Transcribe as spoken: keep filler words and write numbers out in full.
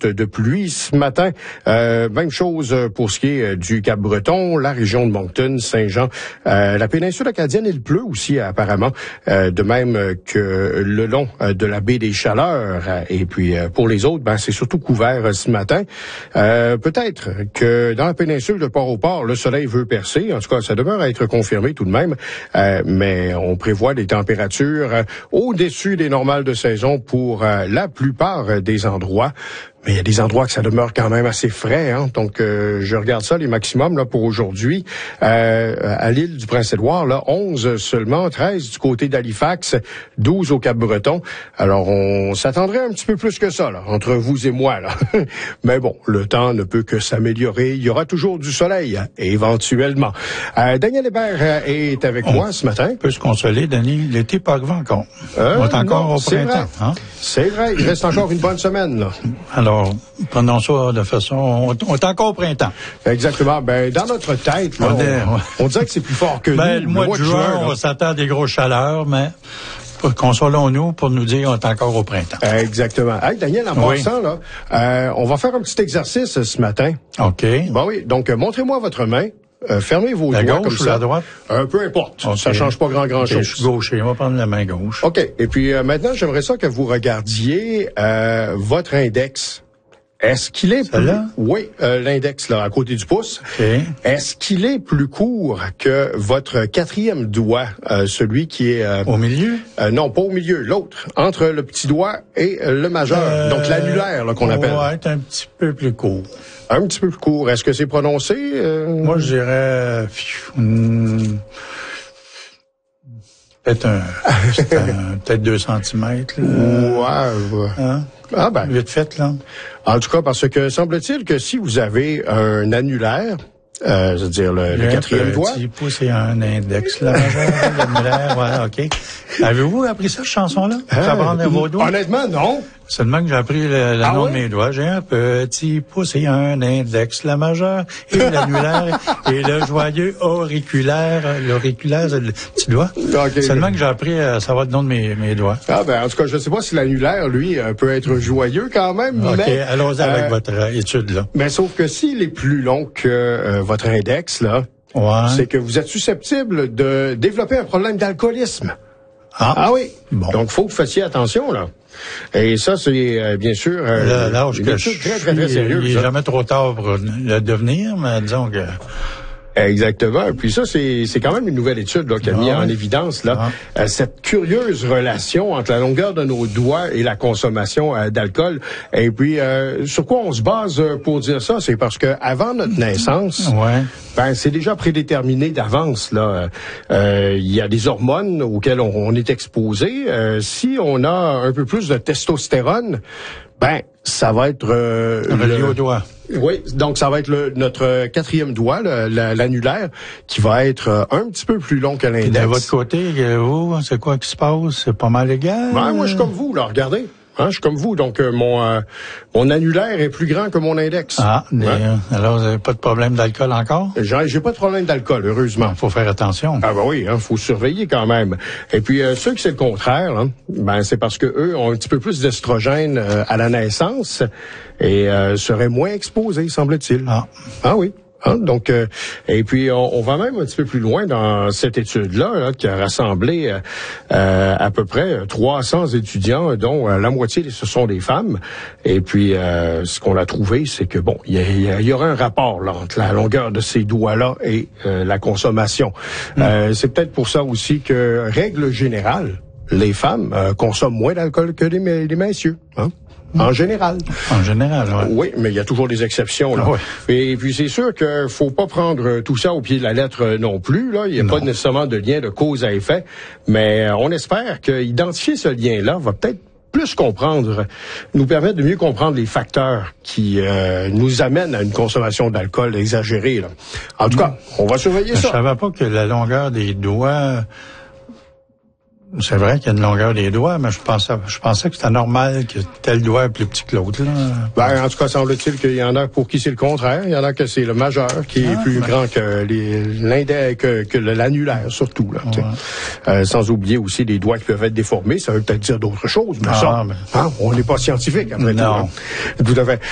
chute de pluie ce matin. Euh, même chose pour ce qui est du Cap-Breton, la région de Moncton, Saint-Jean, euh, la péninsule acadienne, il pleut aussi apparemment, euh, de même que le long de la baie des Chaleurs. Et puis pour les autres, ben c'est surtout couvert ce matin. Euh, peut-être que dans la péninsule de Port-au-Port, le soleil veut percer. En tout cas, ça demeure à être confirmé tout de même. Euh, mais on prévoit des températures au-dessus des normales de saison pour euh, la plupart des endroits. Mais il y a des endroits que ça demeure quand même assez frais, hein. Donc, euh, je regarde ça, les maximums là pour aujourd'hui. Euh, à l'île du Prince-Édouard, là, onze seulement, treize du côté d'Halifax, douze au Cap-Breton. Alors, on s'attendrait un petit peu plus que ça, là, entre vous et moi, là. Mais bon, le temps ne peut que s'améliorer. Il y aura toujours du soleil, éventuellement. Euh, Daniel Hébert est avec on moi ce matin. On peut se consoler, Denis. L'été pas arrivé encore. Euh, on est encore non, au printemps. Hein? C'est vrai. Il reste encore une bonne semaine, là. Alors, Alors, prenons ça de façon... On, on est encore au printemps. Exactement. Ben, dans notre tête, là, on, on, on dirait que c'est plus fort que ben, nous. Le mois, le mois de juin, juin on s'attend à des grosses chaleurs, mais consolons-nous pour nous dire qu'on est encore au printemps. Exactement. Hey, Daniel, en oui. passant, là, euh, on va faire un petit exercice ce matin. OK. Bon, oui. Donc, euh, montrez-moi votre main. Euh, fermez vos la doigts gauche comme ou ça. la droite? Euh, peu importe. Okay. Ça change pas grand grand okay, chose. Je suis gaucher. On va prendre la main gauche. OK. Et puis, euh, maintenant, j'aimerais ça que vous regardiez euh, votre index. Est-ce qu'il est plus... Oui, euh, l'index, là, à côté du pouce. Okay. Est-ce qu'il est plus court que votre quatrième doigt, euh, celui qui est... Euh, au milieu? Euh, non, pas au milieu, l'autre, entre le petit doigt et euh, le majeur, euh, donc l'annulaire, là, qu'on appelle. Ouais, être un petit peu plus court. Un petit peu plus court. Est-ce que c'est prononcé? Euh... Moi, je dirais... Hmm, peut-être un... un peut-être deux centimètres. Là. Ouais, ouais. Hein? Ah ben. Vite fait, là. En tout cas, parce que semble-t-il que si vous avez un annulaire, euh, c'est-à-dire le, le quatrième doigt... Un petit pouce et un index, là, l'annulaire, voilà, OK. Avez-vous appris ça, cette chanson-là? Ah, prendre vos doigts? Honnêtement, non. Seulement que j'ai appris le, le ah nom ouais? de mes doigts. J'ai un petit pouce et un index, la majeure et l'annulaire et le joyeux auriculaire. L'auriculaire, c'est le petit doigt. Okay. Seulement que j'ai appris à savoir le nom de mes, mes doigts. Ah ben, en tout cas, je ne sais pas si l'annulaire, lui, peut être joyeux quand même. OK, mais, allons-y avec euh, votre étude, là. Mais sauf que s'il est plus long que euh, votre index, là, ouais. c'est que vous êtes susceptible de développer un problème d'alcoolisme. Ah, ah oui. Bon. Donc, faut que vous fassiez attention, là. Et ça, c'est euh, bien sûr euh, l'âge une que étude je très, très, très sérieuse. Il n'est jamais trop tard pour le devenir, mais disons que... Exactement. Puis ça, c'est c'est quand même une nouvelle étude là, qui a ah, mis en évidence là ah. euh, cette curieuse relation entre la longueur de nos doigts et la consommation euh, d'alcool. Et puis, euh, sur quoi on se base pour dire ça? C'est parce que avant notre naissance, ouais. ben c'est déjà prédéterminé d'avance. Là, euh, il y a des hormones auxquelles on, on est exposé. Euh, si on a un peu plus de testostérone, ben ça va être euh, le au doigt. Oui, donc ça va être le, notre quatrième doigt, le, la, l'annulaire, qui va être euh, un petit peu plus long que l'index. De votre côté, vous, c'est quoi qui se passe? C'est pas mal égal? Ben, moi, je suis comme vous, là, regardez. Hein, je suis comme vous, donc euh, mon euh, mon annulaire est plus grand que mon index. Ah, ouais. Alors vous n'avez pas de problème d'alcool encore? J'ai, j'ai pas de problème d'alcool, heureusement. Il faut faire attention. Ah ben oui, hein, faut surveiller quand même. Et puis euh, ceux qui c'est le contraire, hein, ben c'est parce que eux ont un petit peu plus d'estrogène euh, à la naissance et euh, seraient moins exposés, semble-t-il. Ah, ah oui. Hein, donc, euh, et puis on, on va même un petit peu plus loin dans cette étude-là, là, qui a rassemblé euh, euh, à peu près trois cents étudiants, dont euh, la moitié ce sont des femmes. Et puis, euh, ce qu'on a trouvé, c'est que bon, il y, y, y aura un rapport là, entre la longueur de ces doigts-là et euh, la consommation. Mmh. Euh, c'est peut-être pour ça aussi que, règle générale, les femmes euh, consomment moins d'alcool que les, les messieurs. Hein? En général. En général, oui. Oui, mais il y a toujours des exceptions, là. Ah, ouais. Et puis, c'est sûr qu'il faut pas prendre tout ça au pied de la lettre non plus, là. Il n'y a non. pas nécessairement de lien de cause à effet. Mais on espère qu'identifier ce lien-là va peut-être plus comprendre, nous permettre de mieux comprendre les facteurs qui euh, nous amènent à une consommation d'alcool exagérée, là. En tout cas, on va surveiller mais ça. Je savais pas que la longueur des doigts... C'est vrai qu'il y a une longueur des doigts, mais je pensais, je pensais que c'était normal que tel doigt est plus petit que l'autre, là. Ben, en tout cas, semble-t-il qu'il y en a pour qui c'est le contraire. Il y en a que c'est le majeur qui ah, est plus ben. grand que les, l'index, que, que l'annulaire, surtout, là. Ouais. Euh, sans oublier aussi les doigts qui peuvent être déformés. Ça veut peut-être dire d'autres choses, mais ah, ça, ben. hein, on n'est pas scientifique, après non. tout. Hein. Tout à fait.